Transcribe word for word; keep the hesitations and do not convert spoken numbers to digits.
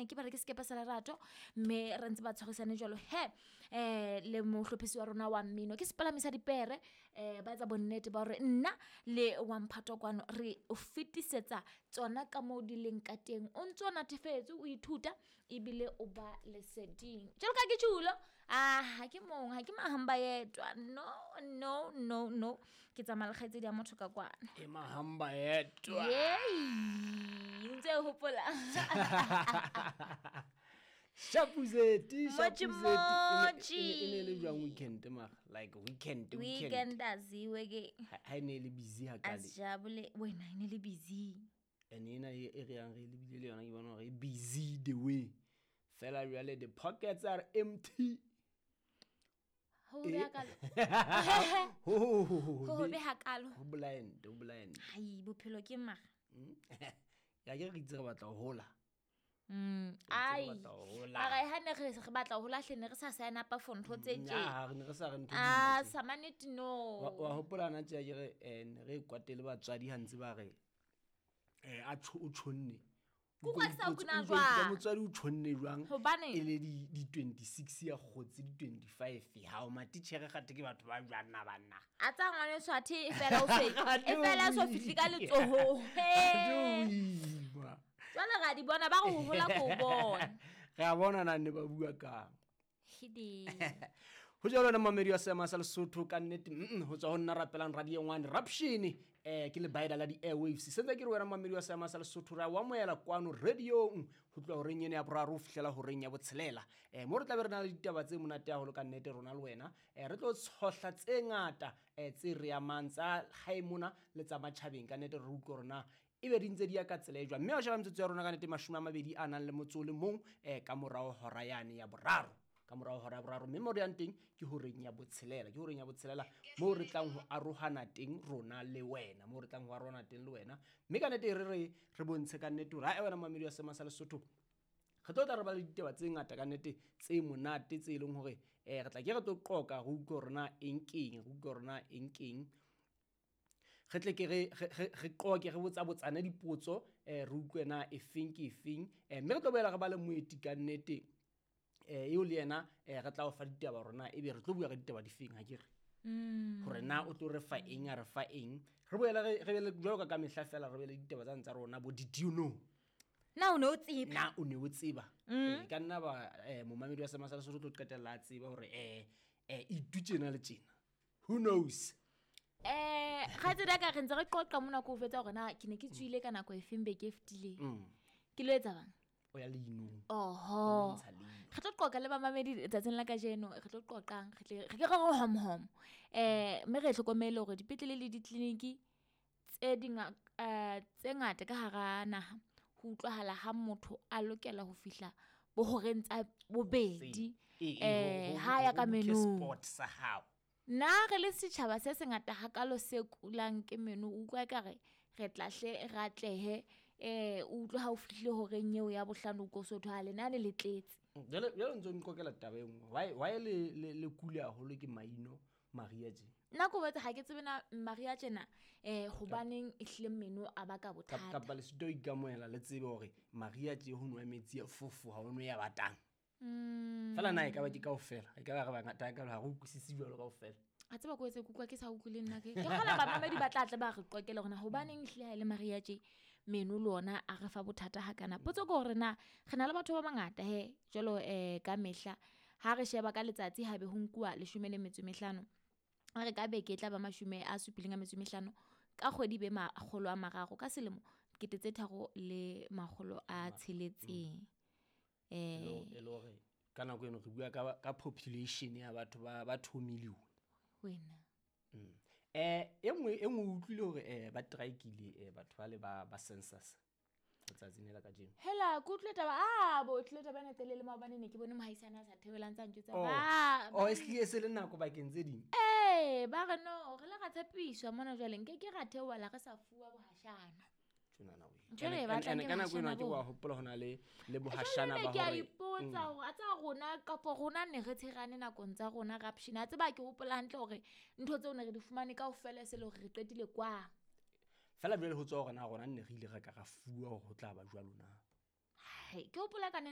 ke ba re ke sekepe sa lerato mme re ntse ba tshwarisane jalo he eh le mohlophisi wa rona wa mmino ke sepalamisa dipere eh ba tsa bonnete ba re nna le wa mphato kwano re o fitisetsa tsona ka mo di leng ka teng o ntse o natefetse o ithuta ebile o ba leseding jalo ka ke tšhulo ah ha ke mong ha ke mahamba yetwa no no no no ke tsa malgaetse di a motho ka kwana e mahamba yetwa yey ntse ho pola Shapuzeti Mochi Shapuzeti mochi. ine le jwang weekend ma like weekend weekend weekend aziwe ke ha ine le busy ha kale asijabule wena ine le busy and ina e re yang re le bile le yona ke bona re busy the way fela really the pockets are empty ho be akalo ho ho ho ho be hakalo ho blind ho blind hai bophelo ke maga ya ke re itse re batla ho hola mm ai aga ha ne re re batla ho lahlene re sa sign up for ntho tse tje ya re ne re sa re ntho ah samaneti no wa hopolana tja ke re en re kwatele batswadi hantse ba re eh a o tshonne Ku kwa sa kuna jwa jwa motswadi o tshonne jwang Hobane? e le di di twenty-six ya khotsi di twenty-five ha o matitjhere gate ke batho ba jwana banna a tsa ngwane swathi e fela o fe e fela so fitli ka letsoho he ba tswana ga di bona ba go hola go bona ga bona na ne ba bua ka hidi ho jalo na mamedi wa sema sa Lesotho ka nnete ho tswa ho nna rapelang radio ngwane raption eh ke le baida la di airwaves sentse ke re wena mamedi wa sema sa Lesotho ra wa moela kwano radio ho tloa hore nyene ya bra ro fihlela ho reng ya botshelela eh mo re tla be re na le ditaba tse monate ya ho ka nnete rona le wena eh re tlo tshohla tse ngata eh tse re ya mantsa haimona le tsa matjhabeng ka nnete re utlwa rona e be dintse di ya ka tselejwa mme o shaba mtsotso ya rona ka nnete mashome a mabedi a nang le motso le mong eh ka morao hora yane ya boraro ka morao hora boraro mme mo re yang teng ke ho reng ya botshelela ke ho reng ya botshelela mo re tlang ho arohana teng rona le wena mo re tlang ho arohana teng le wena mme ka nnete re re re bontshe ka nnete ra e wena mamedi wa sema sa Lesotho re tlo tla re ba le ditaba tse ngata ka nnete tse monate tse leng hore eh re tla ke re tlo qoqa go utlwa rona enkeng go utlwa rona enkeng re tle ke re re qoke re botsa botsana dipotso eh re utlwena e feng ke feng eh mme re tlo boela re ba le moeti ka nnete eh eo le yena eh re tla o fa ditaba rona e be re tlo bua ka ditaba di feng ha ke re mm hore na o tlo re fa eng a re fa eng re boela re re le jwa ka ka mehla fela re bele ditaba tsa ntsa rona bo did you know na o no tsipa na o ne o tseba eh ka nna ba eh momamedi wa sema sa Lesotho tlo qetella a tseba hore eh eh itutjena le tjena who knows eh ga tseda ka re ntse re qoqa mona go fetsa gore na ke ne ke tswile ka nako e feng be ke fitile ke lo etsa bang o ya le inu oho re tlo qoqa le mamamedi tsatseng la ka jeno re tlo qoqang re tle re ke re hom hom eh me re hlokomele gore dipetlele le ditliniki tse dinga eh tse ngata ka hara naha ho utlwahala ha motho a lokela ho fihla bo horeng tsa bobedi eh ha ya ka menu sport sa hao na re le setjhaba se sengata hakalo se kulang ke menu utlwa ka re re tlahle ratlehe eh utlwa ha o fihle horeng eo ya bohlano go sotho ha lenane le tletse jale jale ntse nkokela taba engwe why why le le kula holo ke maino Maria je nna go botsa ha ke tsebena Maria jena eh hobaneng ihle menu a ba ka ka bothata ka ba le sto igamoela le tsebe hore Maria je ho nwa metsi ya fufu ha ono ya batang mm fela na e ka ba ke kaofela e ka ba ga ba ngata ka ha go kusisi jwalo kaofela a tseba go etse kukwa ke sa ukule nna ke ke gona ba mamedi ba tlatle ba re qoqele gona hobaneng ihle ha le Maria je menu lona a re fa bothata ha kana potso go gore na re na le batho ba bangata he jolo eh ka mehla ha re sheba ka letsatsi ha be ho nkuwa leshome le metso mehlano a re ka beke tla ba mashume a supiling a metso mehlano ka kgwedi be magolo a mararo ka selemo ke tetse tharo le magolo a tsheletseng eh e lo re kana go eno re bua ka ka population ya batho ba ba two million wena eh engwe engwe utlwile hore eh ba strikeile eh batho ba le ba ba census tsa tsinela ka jeno hela go tleta ba a bo tleta ba netelele mabane ne ke bone mohaisana sa thebelang tsa ntse tsa ba oh eslie se le nako ba kentse ding eh ba re no re la ga tshepiswa mona jwale nke ke ga thewa la ga sa fuwa bohashana tshwana we jwale ba tla ke kana go ena ke wa hopola hona le le bohashana ba hore ke a ipotsa hore a tsa rona kapo rona ne re tshirane nakong tsa rona raption a tseba ke hopola hantle hore ntho tse o ne re di fumane ka ofela se le hore re qetile kwa fela jwale ho tswa hore na rona ne re ile ga ka ga fuwa ho tla ba jwalo na hai ke hopola ka